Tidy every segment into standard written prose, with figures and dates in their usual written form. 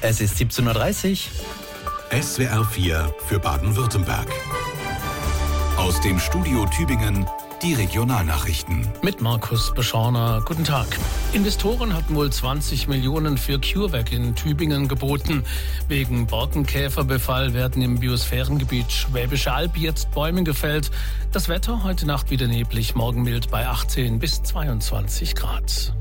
Es ist 17.30 Uhr. SWR 4 für Baden-Württemberg. Aus dem Studio Tübingen die Regionalnachrichten. Mit Markus Beschorner. Guten Tag. Investoren hatten wohl 20 Millionen für CureVac in Tübingen geboten. Wegen Borkenkäferbefall werden im Biosphärengebiet Schwäbische Alb jetzt Bäume gefällt. Das Wetter heute Nacht wieder neblig, morgen mild bei 18 bis 22 Grad.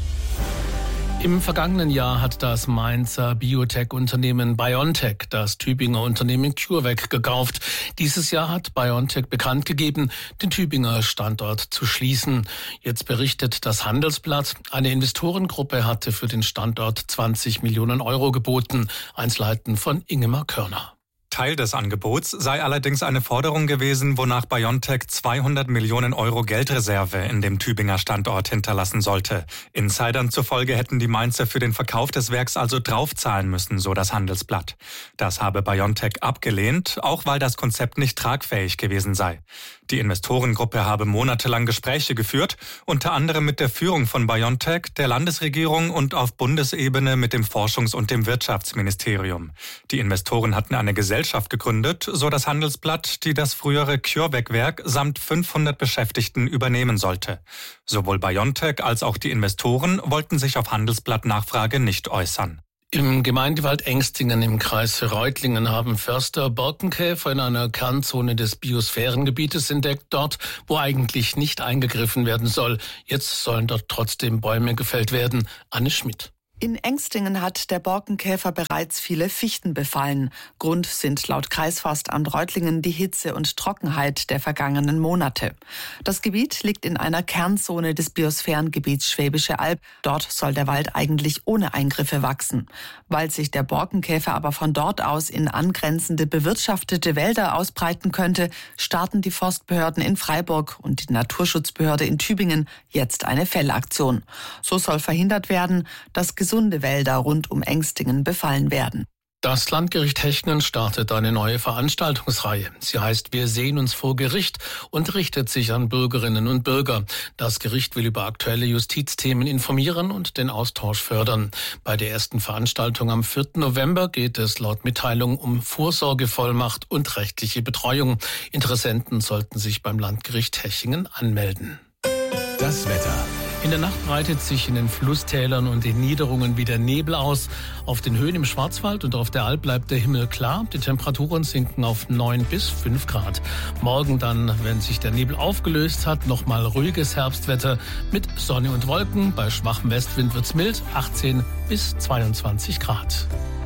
Im vergangenen Jahr hat das Mainzer Biotech-Unternehmen BioNTech das Tübinger Unternehmen CureVac gekauft. Dieses Jahr hat BioNTech bekannt gegeben, den Tübinger Standort zu schließen. Jetzt berichtet das Handelsblatt, eine Investorengruppe hatte für den Standort 20 Millionen Euro geboten. Einzelheiten von Ingemar Körner. Teil des Angebots sei allerdings eine Forderung gewesen, wonach BioNTech 200 Millionen Euro Geldreserve in dem Tübinger Standort hinterlassen sollte. Insidern zufolge hätten die Mainzer für den Verkauf des Werks also draufzahlen müssen, so das Handelsblatt. Das habe BioNTech abgelehnt, auch weil das Konzept nicht tragfähig gewesen sei. Die Investorengruppe habe monatelang Gespräche geführt, unter anderem mit der Führung von BioNTech, der Landesregierung und auf Bundesebene mit dem Forschungs- und dem Wirtschaftsministerium. Die Investoren hatten eine Gesellschaft gegründet, so das Handelsblatt, die das frühere CureVac-Werk samt 500 Beschäftigten übernehmen sollte. Sowohl BioNTech als auch die Investoren wollten sich auf Handelsblatt-Nachfrage nicht äußern. Im Gemeindewald Engstingen im Kreis Reutlingen haben Förster Borkenkäfer in einer Kernzone des Biosphärengebietes entdeckt, dort, wo eigentlich nicht eingegriffen werden soll. Jetzt sollen dort trotzdem Bäume gefällt werden. Anne Schmidt. In Engstingen hat der Borkenkäfer bereits viele Fichten befallen. Grund sind laut Kreisforstamt Reutlingen die Hitze und Trockenheit der vergangenen Monate. Das Gebiet liegt in einer Kernzone des Biosphärengebiets Schwäbische Alb. Dort soll der Wald eigentlich ohne Eingriffe wachsen. Weil sich der Borkenkäfer aber von dort aus in angrenzende bewirtschaftete Wälder ausbreiten könnte, starten die Forstbehörden in Freiburg und die Naturschutzbehörde in Tübingen jetzt eine Fellaktion. So soll verhindert werden, dass gesunde Wälder rund um Engstingen befallen werden. Das Landgericht Hechingen startet eine neue Veranstaltungsreihe. Sie heißt Wir sehen uns vor Gericht und richtet sich an Bürgerinnen und Bürger. Das Gericht will über aktuelle Justizthemen informieren und den Austausch fördern. Bei der ersten Veranstaltung am 4. November geht es laut Mitteilung um Vorsorgevollmacht und rechtliche Betreuung. Interessenten sollten sich beim Landgericht Hechingen anmelden. Das Wetter. In der Nacht breitet sich in den Flusstälern und den Niederungen wieder Nebel aus. Auf den Höhen im Schwarzwald und auf der Alp bleibt der Himmel klar. Die Temperaturen sinken auf 9 bis 5 Grad. Morgen dann, wenn sich der Nebel aufgelöst hat, nochmal ruhiges Herbstwetter mit Sonne und Wolken. Bei schwachem Westwind wird's mild, 18 bis 22 Grad.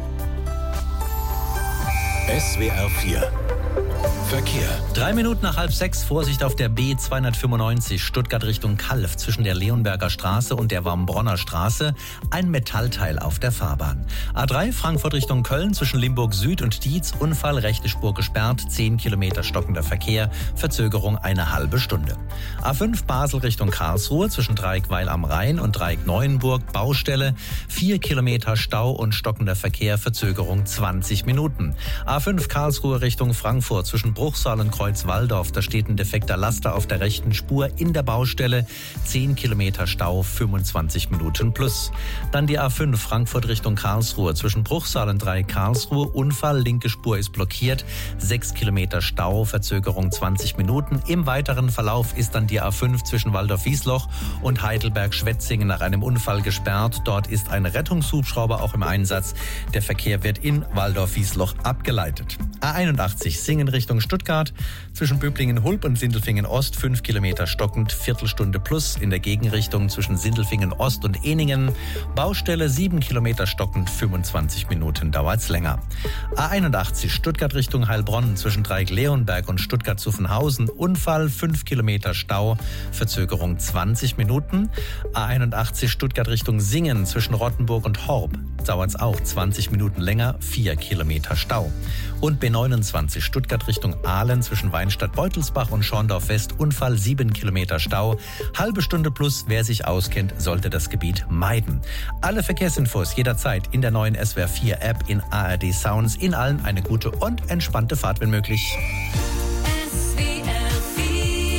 SWR 4 Verkehr. 3 Minuten nach 5:30, Vorsicht auf der B295 Stuttgart Richtung Calw zwischen der Leonberger Straße und der Wambronner Straße. Ein Metallteil auf der Fahrbahn. A3 Frankfurt Richtung Köln zwischen Limburg Süd und Dietz. Unfall, rechte Spur gesperrt, 10 Kilometer stockender Verkehr, Verzögerung eine halbe Stunde. A5 Basel Richtung Karlsruhe zwischen Dreieckweil am Rhein und Dreieck Neuenburg. Baustelle, 4 Kilometer Stau und stockender Verkehr, Verzögerung 20 Minuten. A5 Karlsruhe Richtung Frankfurt zwischen Bruchsal und Kreuzwaldorf, da steht ein defekter Laster auf der rechten Spur in der Baustelle. 10 Kilometer Stau, 25 Minuten plus. Dann die A5 Frankfurt Richtung Karlsruhe zwischen Bruchsal und Dreieck Karlsruhe. Unfall, linke Spur ist blockiert. 6 Kilometer Stau, Verzögerung 20 Minuten. Im weiteren Verlauf ist dann die A5 zwischen Waldorf-Wiesloch und Heidelberg-Schwetzingen nach einem Unfall gesperrt. Dort ist ein Rettungshubschrauber auch im Einsatz. Der Verkehr wird in Waldorf-Wiesloch abgeleitet. A81 Singen Richtung Stuttgart zwischen Böblingen-Hulb und Sindelfingen-Ost 5 Kilometer stockend, Viertelstunde plus. In der Gegenrichtung zwischen Sindelfingen-Ost und Ehningen. Baustelle 7 Kilometer stockend, 25 Minuten dauert's länger. A81 Stuttgart Richtung Heilbronn zwischen Dreieck-Leonberg und Stuttgart-Zuffenhausen. Unfall, 5 Kilometer Stau, Verzögerung 20 Minuten. A81 Stuttgart Richtung Singen zwischen Rottenburg und Horb. Dauert's auch 20 Minuten länger, 4 Kilometer Stau. Und B29 Stuttgart Richtung Aalen zwischen Weinstadt-Beutelsbach und Schorndorf-West. Unfall, 7 Kilometer Stau. Halbe Stunde plus. Wer sich auskennt, sollte das Gebiet meiden. Alle Verkehrsinfos jederzeit in der neuen SWR 4 App, in ARD Sounds. In allen eine gute und entspannte Fahrt, wenn möglich.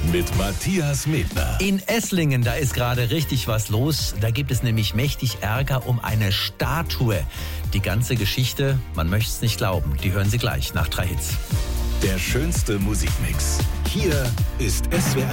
mit Matthias Medner. In Esslingen, da ist gerade richtig was los. Da gibt es nämlich mächtig Ärger um eine Statue. Die ganze Geschichte, man möchte es nicht glauben, die hören Sie gleich nach 3 Hits. Der schönste Musikmix. Hier ist SWR